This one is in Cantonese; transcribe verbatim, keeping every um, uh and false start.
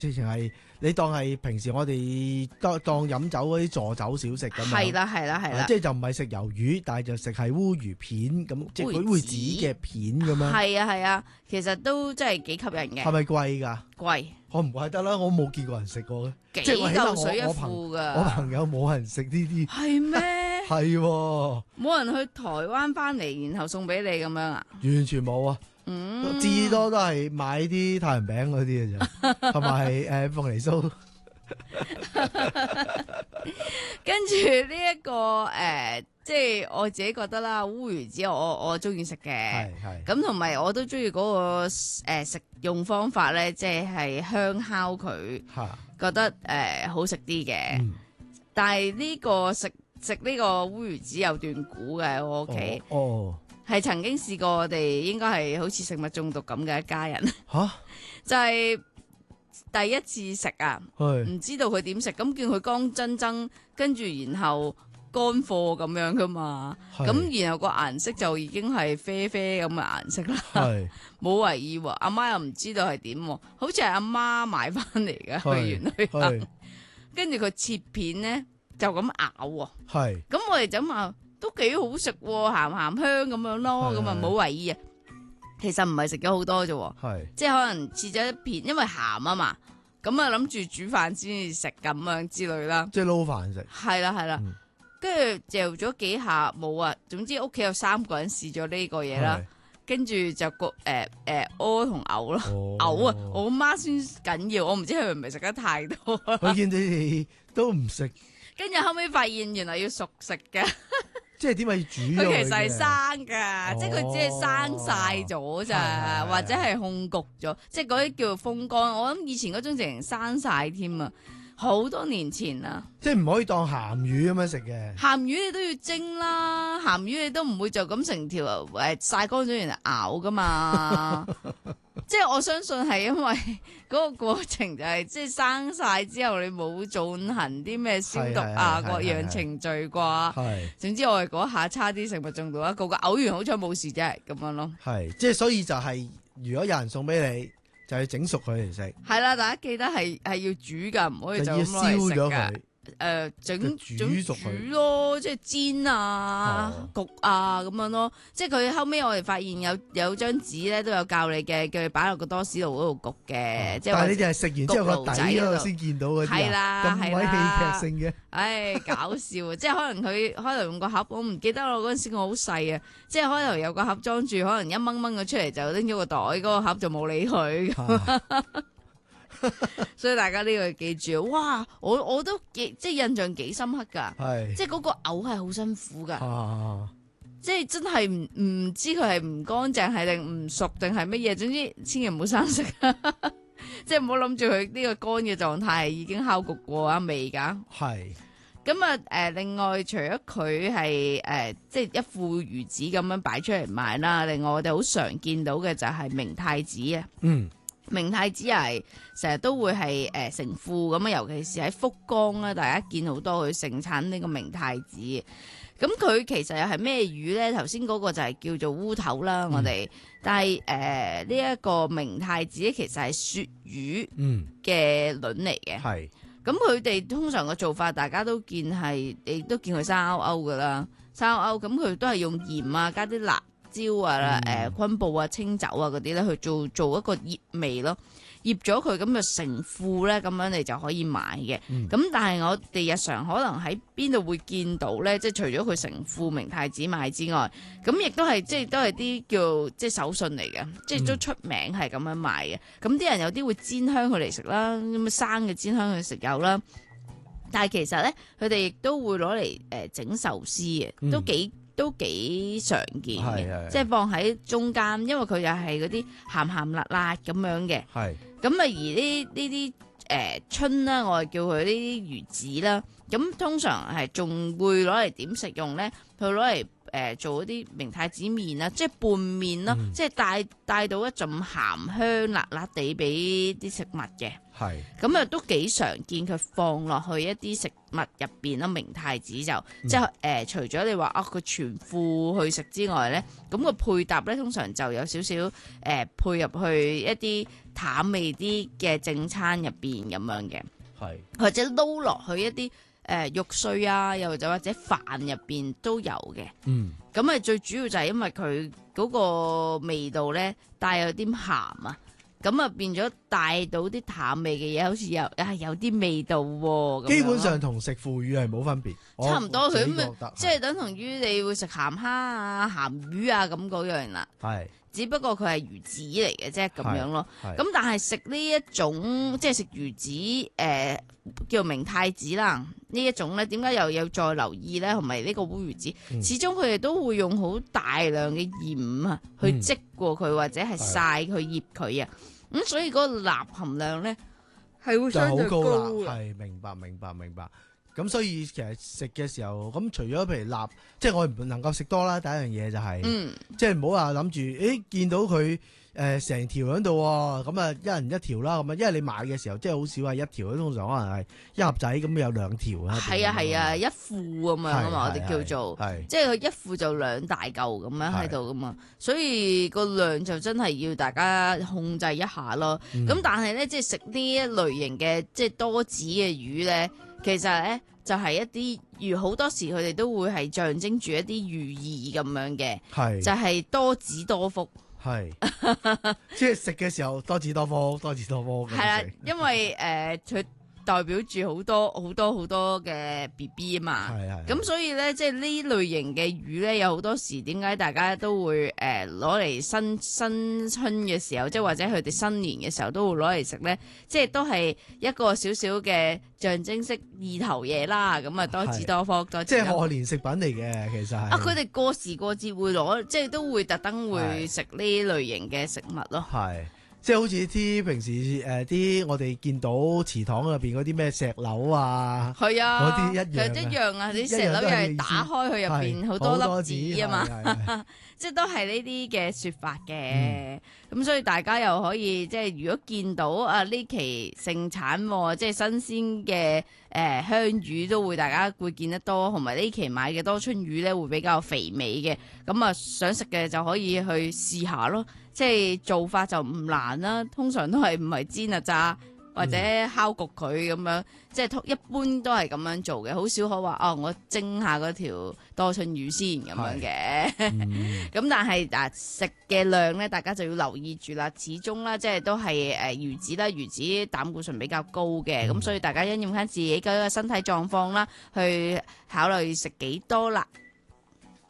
直情係你當係平時我哋當當飲酒嗰啲助酒小食咁樣。 係啦係啦係啦， 即係就唔係食魷魚，但係就食係烏魚片咁，即係佢烏子嘅片咁樣。 係啊係啊，其實都真係幾吸引嘅。 係咪貴㗎？ 貴， 我唔怪得啦，我冇見過人食過嘅。 幾即係我起碼嚿水一我我朋副㗎。 我朋友冇人食呢啲。 係咩？ 係喎， 冇人去台灣翻嚟，然後送俾你咁樣啊？ 完全冇啊！ 嗯， 至多都係買啲太陽餅嗰啲嘅啫，同埋誒鳳梨酥。 跟住呢一個誒、呃，即係我自己覺得啦，烏魚子我我中意食嘅， 係係。 咁同埋我都中意嗰個誒、呃、食用方法咧，即係香烤佢， 嚇， 覺得誒、呃、好食啲嘅。 嗯， 但係呢個食食呢個烏魚子有段古嘅，我屋企哦哦係曾經試過，我哋應該係好似食物中毒咁嘅一家人， 嚇， 就係第一次食啊， 係唔知道佢點食，咁見佢乾爭爭，跟住然後乾貨咁樣噶嘛， 係咁然後個顏色就已經係啡啡咁嘅顏色啦， 係冇為意喎，阿媽又唔知道係點喎，好似係阿媽買翻嚟嘅，去係完旅行係， 跟住佢切片咧就咁咬喎， 係咁我哋就話都幾好食喎，鹹鹹香咁樣咯， 係咁啊冇為意啊，其實唔係食咗好多啫喎。 係即係可能切咗一片，因為鹹啊嘛，咁啊諗住煮飯先至食咁樣之類啦。 即係撈飯食。 係啦係啦嗯， 跟住嚼咗幾下冇啊。總之屋企有三個人試咗呢個嘢啦，跟住就個誒誒屙同嘔咯， 哦嘔啊！我媽先緊要，我唔知佢係咪食得太多。 佢見你哋都唔食， 跟住後尾發現原來要熟食嘅， 即係點解要煮咗佢其實係嘅生㗎， 哦即係佢只係生晒咗係咋， 係係或者係烘焗咗，即係嗰啲叫風乾。我諗以前嗰種直情生晒添啊，好多年前啦。 即係唔可以當鹹魚咁樣食嘅。 鹹魚你都要蒸啦，鹹魚你都唔會就咁成條誒曬乾咗然後咬噶嘛。即係我相信係因為嗰個過程就係、即係生晒之後你冇進行啲咩消毒啊係係係各樣程序啩。 係總之我哋嗰下差啲食物中毒啦，個個嘔完好彩冇事啫，咁樣咯。 係，即係所以就係如果有人送俾你，就要整熟佢嚟食， 係啦，大家記得係係要煮噶，唔可以就要就咁攞嚟燒咗食噶。 佢。 誒整就煮整熟佢煮咯，即係煎啊、 哦焗啊咁樣咯。即係佢後尾我哋發現有有張紙咧都有教你嘅，叫你擺落個多士爐嗰度焗嘅。即係話但係你哋係食完之後個底嗰度先見到嗰啲係啊， 啦咁鬼係啦戲劇性嘅。 唉，搞笑啊！即係可能佢開頭用個盒，我唔記得咯。嗰陣時我好細啊，即係開頭有個盒裝住，可能一掹掹咗出嚟就拎咗個袋，嗰、個盒就冇理佢。 啊所以大家呢個記住，哇！我我都幾即係印象幾深刻㗎， 係即係嗰個嘔係好辛苦㗎。 啊， 即係真係唔唔知佢係唔乾淨係定唔熟定係乜嘢，總之千祈唔好生食，即係唔好諗住佢呢個乾嘅狀態係已經烤焗過啊未㗎。 係咁啊誒，另外除咗佢係誒即係一副魚子咁樣擺出嚟賣啦，另外我哋好常見到嘅就係明太子啊。 嗯明太子係成日都會係誒、呃、成副咁啊，尤其是喺福岡啦，大家見好多佢盛產呢個明太子。咁佢其實又係咩魚咧？頭先嗰個就係叫做烏頭啦， 嗯我哋。但係誒呢一個明太子咧，其實係鱈魚嗯嘅卵嚟嘅。 係咁佢哋通常嘅做法，大家都見係，你都見佢生勾勾噶啦，生勾勾咁佢都係用鹽啊，加啲辣椒啊、誒、 嗯昆布啊、清酒啊嗰啲咧去做做一個醃味咯，醃咗佢咁就成副咧，咁樣你就可以買嘅。咁、 嗯但係我哋日常可能喺邊度會見到咧，即係除咗佢成副明太子賣之外，咁亦都係即係都係啲叫即係手信嚟嘅，即係都出名係咁樣賣嘅。咁啲人有啲會煎香佢嚟食啦，咁生嘅煎香佢食有啦。但係其實咧，佢哋亦都會攞嚟誒整壽司嘅， 嗯都幾都幾常見係嘅， 係即係放喺中間，因為佢又係嗰啲鹹鹹辣辣咁樣嘅。 係咁啊，而呢呢啲誒春啦，我哋叫佢呢啲魚子啦，咁通常係仲會攞嚟點食用咧？佢攞嚟誒做一啲明太子麵啦，即係拌麵咯， 嗯、 即係帶帶到一陣鹹香辣辣地俾啲食物嘅。 係咁啊，都幾常見佢放落去一啲食物入邊咯。明太子就、嗯、即係誒、呃，除咗你話啊，佢全副去食之外咧，咁、個配搭咧通常就有少少誒配入去一啲淡味啲嘅正餐入邊咁樣嘅， 係或者撈落去一啲誒、呃、肉碎啊，又或者或者飯入邊都有嘅。 嗯， 咁啊，最主要就係因為佢嗰個味道咧帶有啲鹹啊。咁啊，變咗帶到啲淡味嘅嘢，好似有啊有啲味道喎。 基本上同食腐乳係冇分別， 差唔多佢咁啊， 即係等同於你會食鹹蝦啊、鹹魚啊咁嗰樣啦。 係， 只不過佢係魚子嚟嘅啫，咁樣咯。咁但係食呢一種即係食魚子，誒、呃、叫明太子啦，呢一種咧，點解又有再留意咧？同埋呢個烏魚子，嗯、始終佢哋都會用好大量嘅鹽啊，去漬過佢、嗯、或者係曬佢醃佢啊。咁、嗯、所以嗰個鈉含量咧係會相對高嘅。 係，明白明白明白。咁所以其實食嘅時候，咁除咗譬如鈉，即係我唔能夠食多啦。第一樣嘢就係、是，嗯、即係唔好話諗住，誒見到佢誒成條喺度喎，咁啊一人一條啦，咁啊，因為你買嘅時候即係好少係一條，通常可能係一盒仔咁有兩條啊。 係啊係啊，一副咁樣啊嘛，我哋叫做，即係佢一副就兩大嚿咁樣喺度噶嘛，所以個量就真係要大家控制一下咯。咁、嗯、但係咧，即係食呢一類型嘅即係多子嘅魚咧。其實咧就係、是、一啲，如好多時佢哋都會係象徵住一啲寓意咁樣嘅，是就係多子多福。係， 即係食嘅時候多子多福，多子多福。係啦， 因為誒佢。呃代表住好多好多好多嘅 B B 啊嘛，咁所以咧，即係呢類型嘅魚咧，有好多時點解大家都會誒攞嚟新新春嘅時候，即係或者佢哋新年嘅時候都會攞嚟食咧，即係都係一個少少嘅象徵式意頭嘢啦。咁啊，多子多福，多即係賀年食品嚟嘅，其實係啊，佢哋過時過節會攞，即係都會特登會食呢類型嘅食物咯。 係。即係好似啲平時誒啲、呃、我哋見到祠堂入邊嗰啲咩石榴啊，係啊，嗰啲一樣，佢一樣啊！啲石榴又係打開佢入邊好多粒子啊嘛，即係都係呢啲嘅説法嘅。咁、嗯、所以大家又可以即係如果見到啊呢期盛產即係新鮮嘅誒、呃、香魚，都會大家會見得多，同埋呢期買嘅多春魚咧會比較肥美嘅。咁啊想食嘅就可以去試下咯。即係做法就唔難啦，通常都係唔係煎啊炸或者烤焗佢咁樣，嗯、即係一般都係咁樣做嘅，好少可話哦，我蒸下嗰條多春魚先咁樣嘅。咁、嗯、但係嗱食嘅量咧，大家就要留意住啦。始終啦，即係都係誒魚子啦，魚子膽固醇比較高嘅，咁、嗯、所以大家因應翻自己嘅身體狀況啦，去考慮食幾多啦。